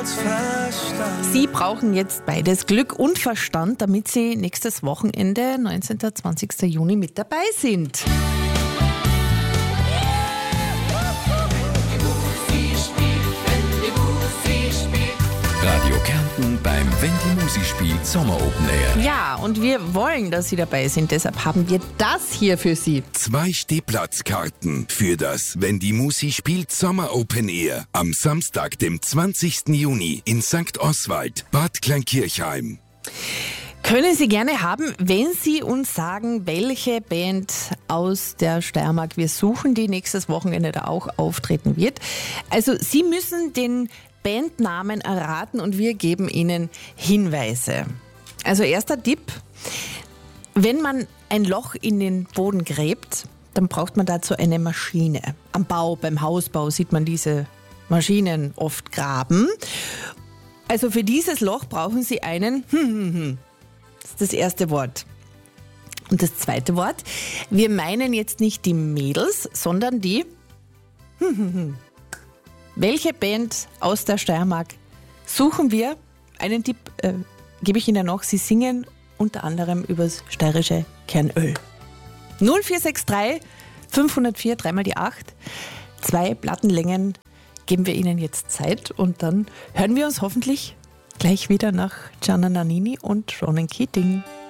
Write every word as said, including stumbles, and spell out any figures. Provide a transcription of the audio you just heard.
niemals verstanden. Sie brauchen jetzt beides, Glück und Verstand, damit Sie nächstes Wochenende, neunzehnten und zwanzigsten Juni, mit dabei sind. Radio Kärnten beim Wenn die Musik spielt Sommer Open Air. Ja, und wir wollen, dass Sie dabei sind, deshalb haben wir das hier für Sie. Zwei Stehplatzkarten für das Wenn die Musik spielt Sommer Open Air am Samstag, dem zwanzigsten Juni in Sankt Oswald, Bad Kleinkirchheim. Können Sie gerne haben, wenn Sie uns sagen, welche Band aus der Steiermark wir suchen, die nächstes Wochenende da auch auftreten wird. Also Sie müssen den Bandnamen erraten und wir geben Ihnen Hinweise. Also erster Tipp, wenn man ein Loch in den Boden gräbt, dann braucht man dazu eine Maschine. Am Bau, beim Hausbau sieht man diese Maschinen oft graben. Also für dieses Loch brauchen Sie einen Das ist das erste Wort. Und das zweite Wort, wir meinen jetzt nicht die Mädels, sondern die Welche Band aus der Steiermark suchen wir? Einen Tipp äh, gebe ich Ihnen noch. Sie singen unter anderem übers steirische Kernöl. null vier sechs drei fünf null vier drei mal die acht. Zwei Plattenlängen geben wir Ihnen jetzt Zeit und dann hören wir uns hoffentlich gleich wieder nach Gianna Nannini und Ronan Keating.